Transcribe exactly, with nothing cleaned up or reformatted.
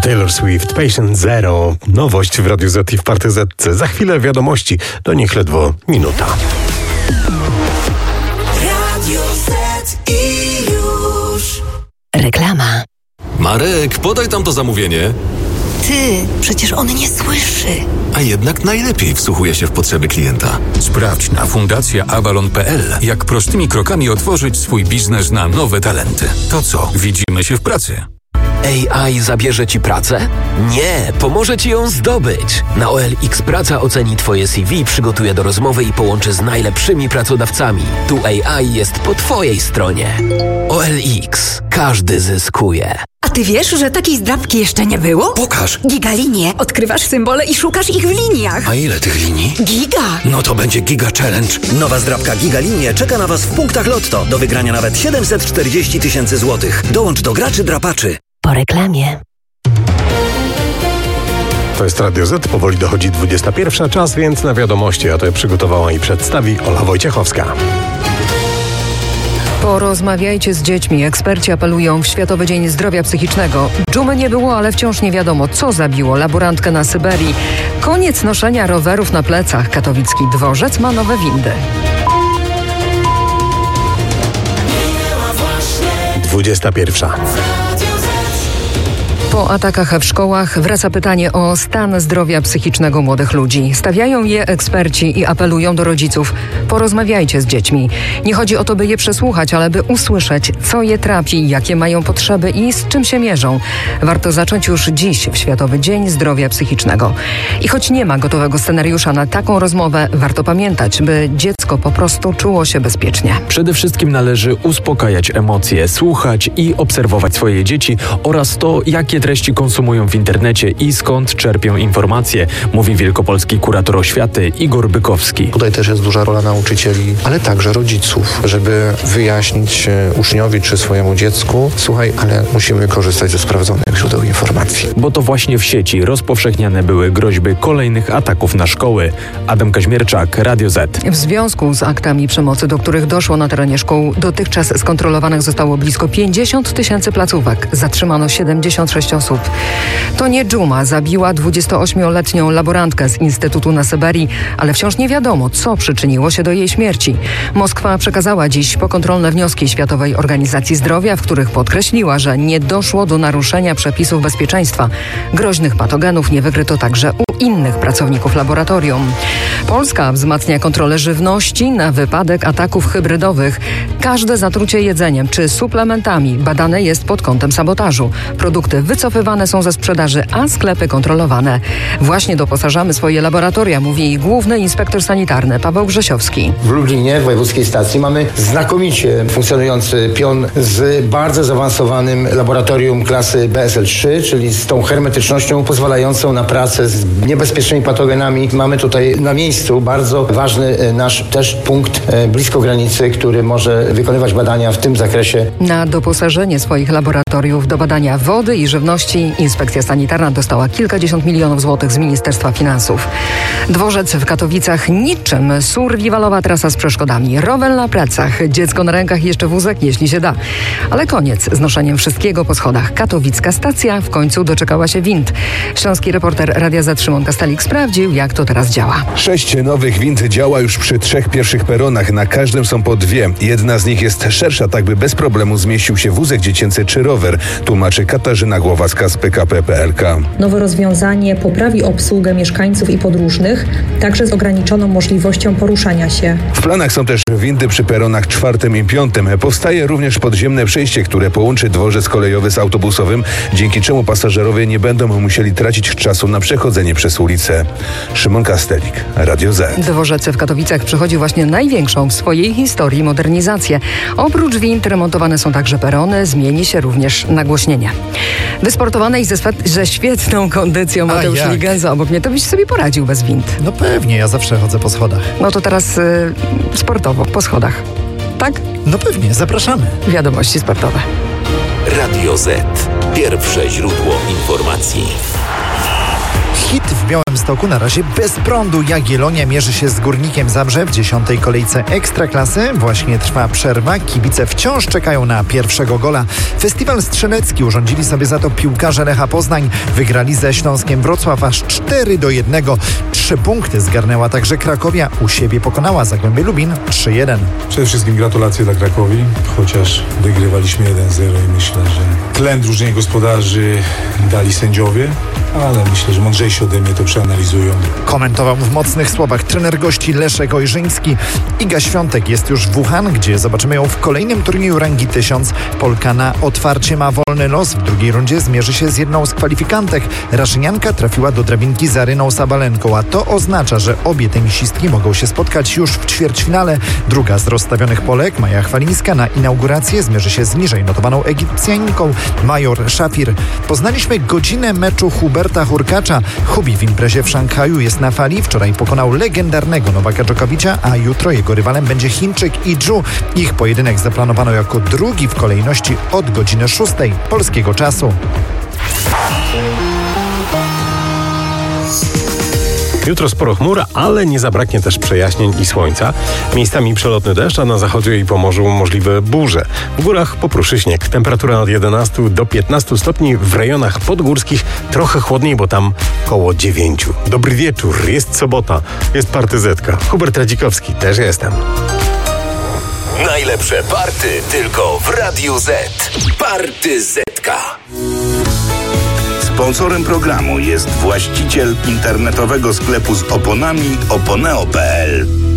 Taylor Swift, Patient Zero. Nowość w Radiu Z i w Party Z. Za chwilę wiadomości. Do nich ledwo minuta. Radio Z i już. Reklama. Marek, podaj tam to zamówienie. Ty, przecież on nie słyszy. A jednak najlepiej wsłuchuje się w potrzeby klienta. Sprawdź na fundacja avalon kropka p l, jak prostymi krokami otworzyć swój biznes na nowe talenty. To co, widzimy się w pracy? A I zabierze Ci pracę? Nie, pomoże Ci ją zdobyć. Na O L X Praca oceni Twoje C V, przygotuje do rozmowy i połączy z najlepszymi pracodawcami. Tu A I jest po Twojej stronie. O L X. Każdy zyskuje. A ty wiesz, że takiej zdrabki jeszcze nie było? Pokaż. Gigalinie. Odkrywasz symbole i szukasz ich w liniach. A ile tych linii? Giga. No to będzie Giga Challenge. Nowa zdrabka Gigalinie czeka na Was w punktach Lotto. Do wygrania nawet siedemset czterdzieści tysięcy złotych. Dołącz do graczy drapaczy. Po reklamie. To jest Radio Z, powoli dochodzi dwudziesta pierwsza, czas więc na wiadomości, a to je przygotowała i przedstawi Ola Wojciechowska. Porozmawiajcie z dziećmi. Eksperci apelują w Światowy Dzień Zdrowia Psychicznego. Dżumy nie było, ale wciąż nie wiadomo, co zabiło laborantkę na Syberii. Koniec noszenia rowerów na plecach. Katowicki dworzec ma nowe windy. dwudziesta pierwsza. Po atakach w szkołach wraca pytanie o stan zdrowia psychicznego młodych ludzi. Stawiają je eksperci i apelują do rodziców. Porozmawiajcie z dziećmi. Nie chodzi o to, by je przesłuchać, ale by usłyszeć, co je trapi, jakie mają potrzeby i z czym się mierzą. Warto zacząć już dziś w Światowy Dzień Zdrowia Psychicznego. I choć nie ma gotowego scenariusza na taką rozmowę, warto pamiętać, by dziecko po prostu czuło się bezpiecznie. Przede wszystkim należy uspokajać emocje, słuchać i obserwować swoje dzieci oraz to, jakie treści konsumują w internecie i skąd czerpią informacje, mówi wielkopolski kurator oświaty Igor Bykowski. Tutaj też jest duża rola nauczycieli, ale także rodziców, żeby wyjaśnić uczniowi czy swojemu dziecku: słuchaj, ale musimy korzystać ze sprawdzonych źródeł informacji. Bo to właśnie w sieci rozpowszechniane były groźby kolejnych ataków na szkoły. Adam Kaźmierczak, Radio Z. W związku z aktami przemocy, do których doszło na terenie szkół, dotychczas skontrolowanych zostało blisko pięćdziesiąt tysięcy placówek. Zatrzymano siedemdziesiąt sześć osób. To nie dżuma zabiła dwudziestoośmioletnią laborantkę z Instytutu na Syberii, ale wciąż nie wiadomo, co przyczyniło się do jej śmierci. Moskwa przekazała dziś pokontrolne wnioski Światowej Organizacji Zdrowia, w których podkreśliła, że nie doszło do naruszenia przepisów bezpieczeństwa. Groźnych patogenów nie wykryto także u innych pracowników laboratorium. Polska wzmacnia kontrolę żywności na wypadek ataków hybrydowych. Każde zatrucie jedzeniem czy suplementami badane jest pod kątem sabotażu. Produkty wycofywane są ze sprzedaży, a sklepy kontrolowane. Właśnie doposażamy swoje laboratoria, mówi główny inspektor sanitarny Paweł Grzesiowski. W Lublinie, w wojewódzkiej stacji, mamy znakomicie funkcjonujący pion z bardzo zaawansowanym laboratorium klasy B S L trzy, czyli z tą hermetycznością pozwalającą na pracę z niebezpiecznymi patogenami. Mamy tutaj na miejscu bardzo ważny nasz też punkt blisko granicy, który może wykonywać badania w tym zakresie. Na doposażenie swoich laboratoriów do badania wody i żywności inspekcja sanitarna dostała kilkadziesiąt milionów złotych z Ministerstwa Finansów. Dworzec w Katowicach niczym survivalowa trasa z przeszkodami. Rower na plecach, dziecko na rękach i jeszcze wózek, jeśli się da. Ale koniec z noszeniem wszystkiego po schodach. Katowicka stacja w końcu doczekała się wind. Śląski reporter Radia Z Szymon Kastalik sprawdził, jak to teraz działa. Sześć nowych wind działa już przy trzech pierwszych peronach. Na każdym są po dwie. Jedna z nich jest szersza, tak by bez problemu zmieścił się wózek dziecięcy czy rower, tłumaczy Katarzyna Głowacka z P K P P L K. Nowe rozwiązanie poprawi obsługę mieszkańców i podróżnych, także z ograniczoną możliwością poruszania się. W planach są też windy przy peronach czwartym i piątym. Powstaje również podziemne przejście, które połączy dworzec kolejowy z autobusowym, dzięki czemu pasażerowie nie będą musieli tracić czasu na przechodzenie przez ulicę. Szymon Kastelik, Radio Z. Dworzec w Katowicach przechodzi właśnie największą w swojej historii modernizację. Oprócz wind remontowane są także perony, zmieni się również nagłośnienie. Wysportowany i ze, swe- ze świetną kondycją Mateusz Ligenza obok mnie, to byś sobie poradził bez wind. No pewnie, ja zawsze chodzę po schodach. No to teraz y, sportowo, po schodach. Tak? No pewnie, zapraszamy. Wiadomości sportowe. Radio Z. Pierwsze źródło informacji. Hit w Białymstoku na razie bez prądu. Jagiellonia mierzy się z Górnikiem Zabrze w dziesiątej kolejce Ekstraklasy. Właśnie trwa przerwa. Kibice wciąż czekają na pierwszego gola. Festiwal strzelecki urządzili sobie za to piłkarze Lecha Poznań. Wygrali ze Śląskiem Wrocław aż cztery do jednego. Trzy punkty zgarnęła także Krakowia. U siebie pokonała Zagłębie Lubin trzy jeden. Przede wszystkim gratulacje dla Krakowi, chociaż wygrywaliśmy jeden zero i myślę, że tlen drużynie gospodarzy dali sędziowie, ale myślę, że mądrzejsi ode mnie to przeanalizują. Komentował w mocnych słowach trener gości Leszek Ojrzyński. Iga Świątek jest już w Wuhan, gdzie zobaczymy ją w kolejnym turnieju rangi tysiąc. Polka na otwarcie ma wolny los. W drugiej rundzie zmierzy się z jedną z kwalifikantek. Raszynianka trafiła do drabinki z Aryną Sabalenką, a to oznacza, że obie tenisistki mogą się spotkać już w ćwierćfinale. Druga z rozstawionych Polek, Maja Chwalińska, na inaugurację zmierzy się z niżej notowaną Egipcjanką Major Szafir. Poznaliśmy godzinę meczu Huberta Hurkacza. Hubi w imprezie w Szanghaju jest na fali. Wczoraj pokonał legendarnego Nowaka Dżokowicza, a jutro jego rywalem będzie Chińczyk I Zhu. Ich pojedynek zaplanowano jako drugi w kolejności od godziny szóstej polskiego czasu. Jutro sporo chmur, ale nie zabraknie też przejaśnień i słońca. Miejscami przelotny deszcz, a na zachodzie i Pomorzu możliwe burze. W górach popruszy śnieg. Temperatura od jedenastu do piętnastu stopni. W rejonach podgórskich trochę chłodniej, bo tam koło dziewięciu. Dobry wieczór, jest sobota, jest partyzetka. Hubert Radzikowski, też jestem. Najlepsze party tylko w Radiu Z. Partyzetka. Sponsorem programu jest właściciel internetowego sklepu z oponami oponeo kropka p l.